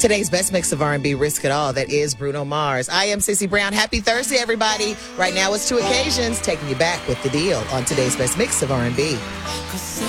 Today's best mix of R&B, Risk It All. That is Bruno Mars. I am Sissy Brown. Happy Thursday, everybody. Right now it's two occasions, taking you back with the deal on today's best mix of R&B.